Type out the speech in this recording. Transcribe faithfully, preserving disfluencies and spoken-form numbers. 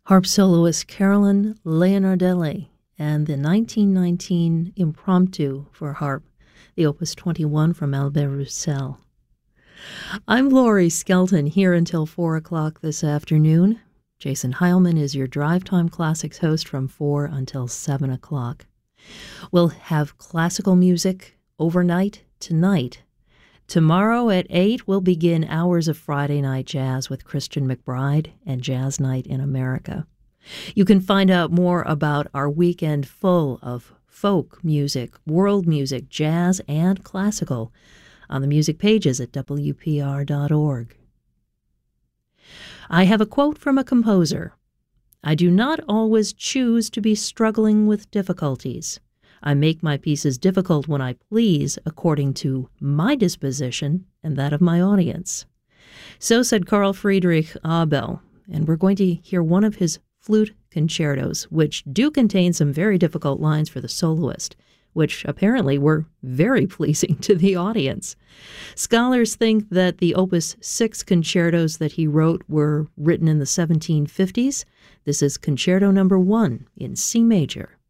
harp soloist Carolyn Leonardelli and the nineteen nineteen Impromptu for harp, the Opus twenty-one from Albert Roussel. I'm Laurie Skelton, here until four o'clock this afternoon. Jason Heilman is your Drive Time Classics host from four until seven o'clock. We'll have classical music overnight tonight. Tomorrow at eight, we'll begin hours of Friday Night Jazz with Christian McBride and Jazz Night in America. You can find out more about our weekend full of folk music, world music, jazz, and classical on the music pages at W P R dot org. I have a quote from a composer. I do not always choose to be struggling with difficulties. I make my pieces difficult when I please, according to my disposition and that of my audience. So said Carl Friedrich Abel, and we're going to hear one of his flute concertos, which do contain some very difficult lines for the soloist, which apparently were very pleasing to the audience. Scholars think that the Opus six concertos that he wrote were written in the seventeen fifties. This is Concerto Number One in C major.